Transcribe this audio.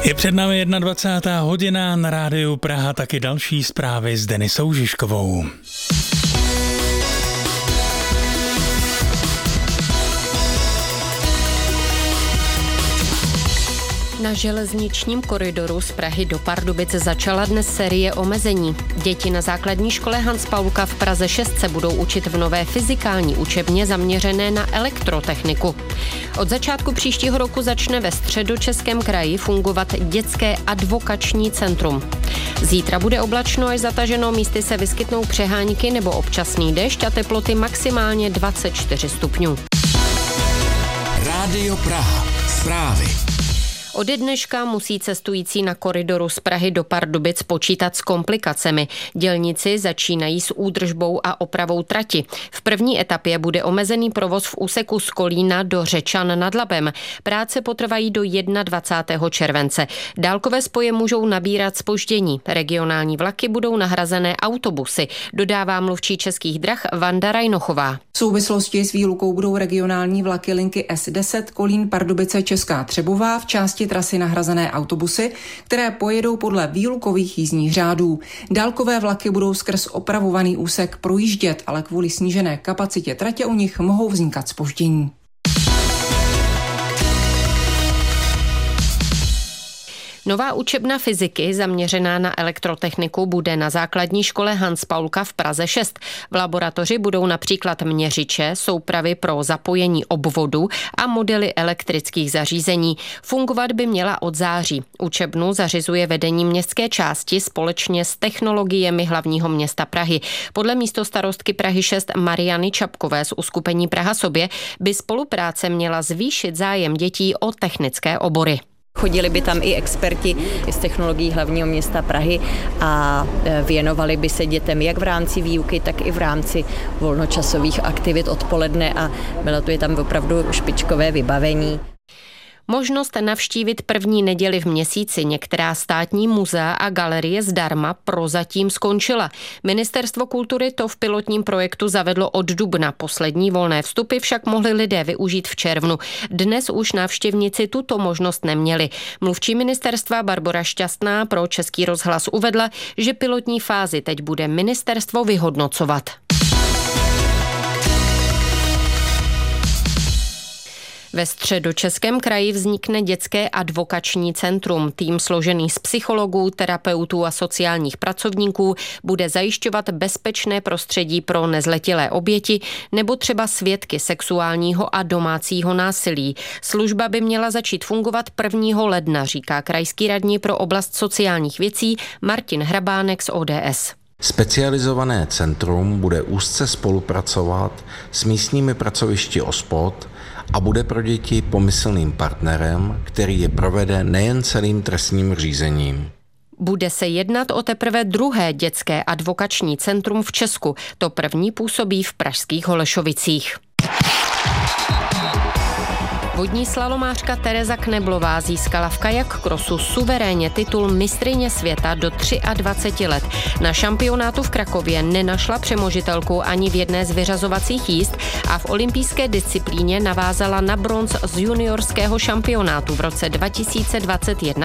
Je před námi 21. hodina, na rádiu Praha taky další zprávy s Denisou Žižkovou. Na železničním koridoru z Prahy do Pardubic začala dnes série omezení. Děti na základní škole Hans Paulka v Praze 6 se budou učit v nové fyzikální učebně zaměřené na elektrotechniku. Od začátku příštího roku začne ve Středočeském kraji fungovat dětské advokační centrum. Zítra bude oblačno až zataženo, místy se vyskytnou přehánky nebo občasný déšť a teploty maximálně 24 stupňů. Rádio Praha. Zprávy. Ode dneška musí cestující na koridoru z Prahy do Pardubic počítat s komplikacemi. Dělníci začínají s údržbou a opravou trati. V první etapě bude omezený provoz v úseku z Kolína do Řečan nad Labem. Práce potrvají do 21. července. Dálkové spoje můžou nabírat zpoždění. Regionální vlaky budou nahrazené autobusy, dodává mluvčí Českých drah Vanda Rajnochová. V souvislosti s výlukou budou regionální vlaky linky S10 Kolín Pardubice Česká Třebová v části trasy nahrazené autobusy, které pojedou podle výlukových jízdních řádů. Dálkové vlaky budou skrz opravovaný úsek projíždět, ale kvůli snížené kapacitě tratě u nich mohou vznikat zpoždění. Nová učebna fyziky zaměřená na elektrotechniku bude na základní škole Hans Paulka v Praze 6. V laboratoři budou například měřiče, soupravy pro zapojení obvodu a modely elektrických zařízení. Fungovat by měla od září. Učebnu zařizuje vedení městské části společně s technologiemi hlavního města Prahy. Podle místostarostky Prahy 6 Mariany Čapkové z uskupení Praha sobě by spolupráce měla zvýšit zájem dětí o technické obory. Chodili by tam i experti z technologií hlavního města Prahy a věnovali by se dětem jak v rámci výuky, tak i v rámci volnočasových aktivit odpoledne a bylo to je tam opravdu špičkové vybavení. Možnost navštívit první neděli v měsíci některá státní muzea a galerie zdarma prozatím skončila. Ministerstvo kultury to v pilotním projektu zavedlo od dubna. Poslední volné vstupy však mohli lidé využít v červnu. Dnes už návštěvníci tuto možnost neměli. Mluvčí ministerstva Barbora Šťastná pro Český rozhlas uvedla, že pilotní fázi teď bude ministerstvo vyhodnocovat. Ve Středočeském kraji vznikne dětské advokační centrum. Tým složený z psychologů, terapeutů a sociálních pracovníků bude zajišťovat bezpečné prostředí pro nezletilé oběti nebo třeba svědky sexuálního a domácího násilí. Služba by měla začít fungovat 1. ledna, říká krajský radní pro oblast sociálních věcí Martin Hrabánek z ODS. Specializované centrum bude úzce spolupracovat s místními pracovišti OSPOD a bude pro děti pomyslným partnerem, který je provede nejen celým trestním řízením. Bude se jednat o teprve druhé dětské advokační centrum v Česku. To první působí v pražských Holešovicích. Vodní slalomářka Tereza Kneblová získala v kajak krosu suverénně titul mistryně světa do 23 let. Na šampionátu v Krakově nenašla přemožitelku ani v jedné z vyřazovacích jízd a v olympijské disciplíně navázala na bronz z juniorského šampionátu v roce 2021